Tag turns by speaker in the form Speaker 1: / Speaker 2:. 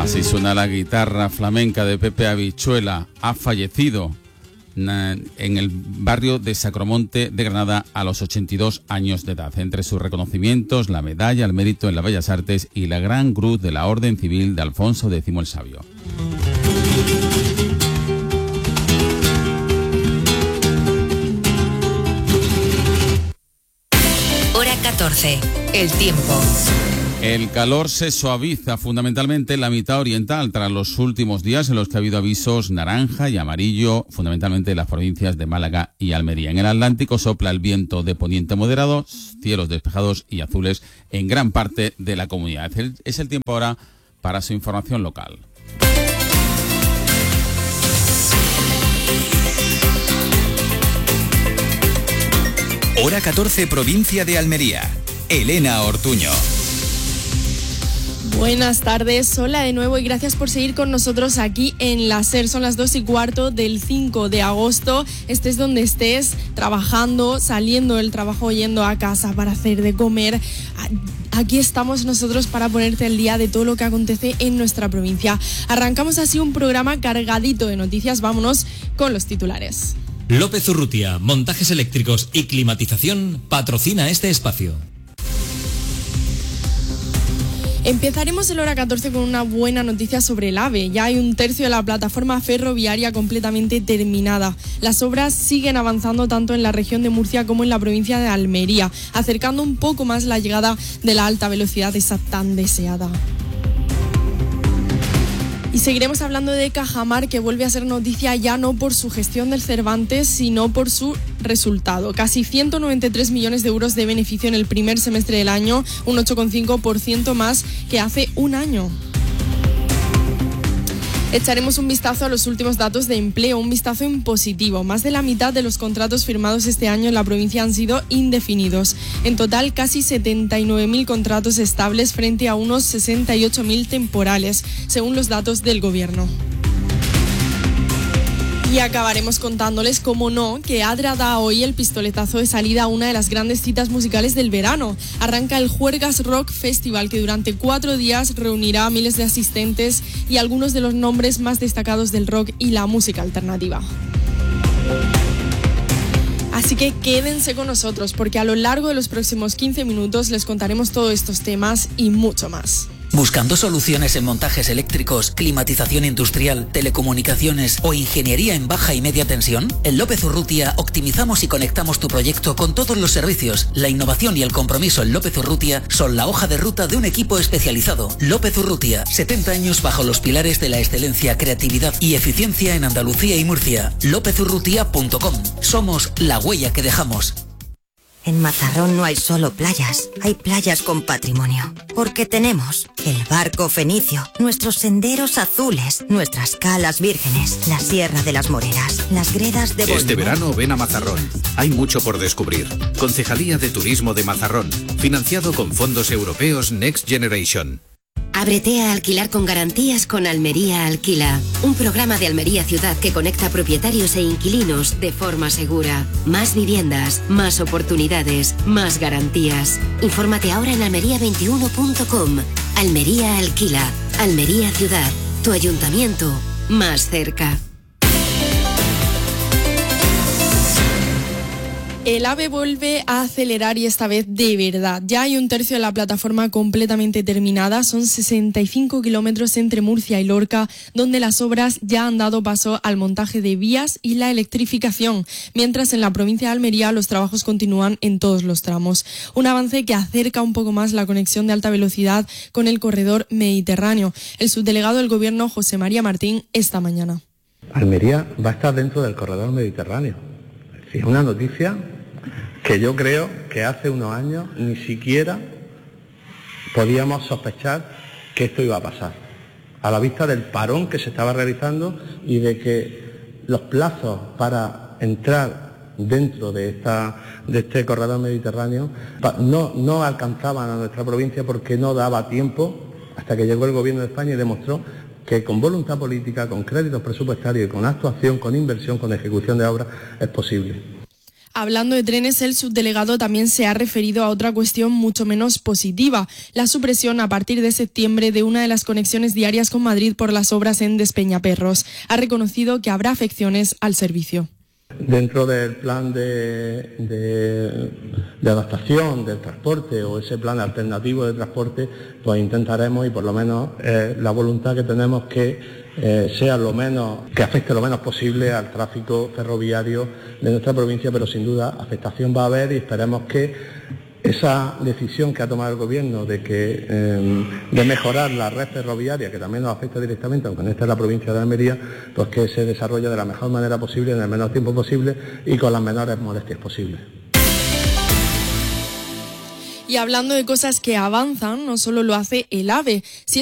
Speaker 1: Así suena la guitarra flamenca de Pepe Habichuela. Ha fallecido en el barrio de Sacromonte de Granada a los 82 años de edad. Entre sus reconocimientos, la medalla al mérito en las Bellas Artes y la Gran Cruz de la Orden Civil de Alfonso X el Sabio.
Speaker 2: Hora 14. El tiempo.
Speaker 1: El calor se suaviza fundamentalmente en la mitad oriental tras los últimos días en los que ha habido avisos naranja y amarillo, fundamentalmente en las provincias de Málaga y Almería. En el Atlántico sopla el viento de poniente moderado, cielos despejados y azules en gran parte de la comunidad. Es el tiempo ahora para su información local.
Speaker 3: Hora 14, provincia de Almería. Elena Ortuño.
Speaker 4: Buenas tardes, hola de nuevo y gracias por seguir con nosotros aquí en la SER. Son las 2:15 del 5 de agosto. Estés donde estés, trabajando, saliendo del trabajo, yendo a casa para hacer de comer. Aquí estamos nosotros para ponerte al día de todo lo que acontece en nuestra provincia. Arrancamos así un programa cargadito de noticias. Vámonos con los titulares.
Speaker 5: López Urrutia, montajes eléctricos y climatización, patrocina este espacio.
Speaker 4: Empezaremos el hora 14 con una buena noticia sobre el AVE. Ya hay 1/3 de la plataforma ferroviaria completamente terminada. Las obras siguen avanzando tanto en la región de Murcia como en la provincia de Almería, acercando un poco más la llegada de la alta velocidad, esa tan deseada. Y seguiremos hablando de Cajamar, que vuelve a ser noticia ya no por su gestión del Cervantes, sino por su resultado. Casi 193 millones de euros de beneficio en el primer semestre del año, un 8,5% más que hace un año. Echaremos un vistazo a los últimos datos de empleo, un vistazo en positivo. Más de la mitad de los contratos firmados este año en la provincia han sido indefinidos. En total, casi 79.000 contratos estables frente a unos 68.000 temporales, según los datos del Gobierno. Y acabaremos contándoles, como no, que Adra da hoy el pistoletazo de salida a una de las grandes citas musicales del verano. Arranca el Juergas Rock Festival, que durante 4 días reunirá a miles de asistentes y algunos de los nombres más destacados del rock y la música alternativa. Así que quédense con nosotros, porque a lo largo de los próximos 15 minutos les contaremos todos estos temas y mucho más.
Speaker 6: ¿Buscando soluciones en montajes eléctricos, climatización industrial, telecomunicaciones o ingeniería en baja y media tensión? En López Urrutia optimizamos y conectamos tu proyecto con todos los servicios. La innovación y el compromiso en López Urrutia son la hoja de ruta de un equipo especializado. López Urrutia, 70 años bajo los pilares de la excelencia, creatividad y eficiencia en Andalucía y Murcia. lopezurrutia.com. Somos la huella que dejamos.
Speaker 7: En Mazarrón no hay solo playas, hay playas con patrimonio. Porque tenemos el barco fenicio, nuestros senderos azules, nuestras calas vírgenes, la Sierra de las Moreras, las gredas de Bolívar.
Speaker 8: Este verano ven a Mazarrón. Hay mucho por descubrir. Concejalía de Turismo de Mazarrón, financiado con fondos europeos Next Generation.
Speaker 2: Ábrete a alquilar con garantías con Almería Alquila, un programa de Almería Ciudad que conecta propietarios e inquilinos de forma segura. Más viviendas, más oportunidades, más garantías. Infórmate ahora en almería21.com. Almería Alquila, Almería Ciudad, tu ayuntamiento más cerca.
Speaker 4: El AVE vuelve a acelerar y esta vez de verdad. Ya hay 1/3 de la plataforma completamente terminada. Son 65 kilómetros entre Murcia y Lorca, donde las obras ya han dado paso al montaje de vías y la electrificación, mientras en la provincia de Almería los trabajos continúan en todos los tramos. Un avance que acerca un poco más la conexión de alta velocidad con el corredor mediterráneo. El subdelegado del Gobierno, José María Martín, esta mañana.
Speaker 9: Almería va a estar dentro del corredor mediterráneo. Es una noticia que yo creo que hace unos años ni siquiera podíamos sospechar que esto iba a pasar, a la vista del parón que se estaba realizando y de que los plazos para entrar dentro de este corredor mediterráneo no alcanzaban a nuestra provincia porque no daba tiempo, hasta que llegó el Gobierno de España y demostró que con voluntad política, con créditos presupuestarios y con actuación, con inversión, con ejecución de obras es posible.
Speaker 4: Hablando de trenes, el subdelegado también se ha referido a otra cuestión mucho menos positiva, la supresión a partir de septiembre de una de las conexiones diarias con Madrid por las obras en Despeñaperros. Ha reconocido que habrá afecciones al servicio.
Speaker 9: Dentro del plan de adaptación del transporte o ese plan alternativo de transporte, pues intentaremos, y por lo menos la voluntad que tenemos, que sea lo menos, que afecte lo menos posible al tráfico ferroviario de nuestra provincia, pero sin duda afectación va a haber, y esperemos que esa decisión que ha tomado el Gobierno de mejorar la red ferroviaria, que también nos afecta directamente, aunque no esté en la provincia de Almería, pues que se desarrolle de la mejor manera posible, en el menor tiempo posible y con las menores molestias posibles.
Speaker 4: Y hablando de cosas que avanzan, no solo lo hace el AVE.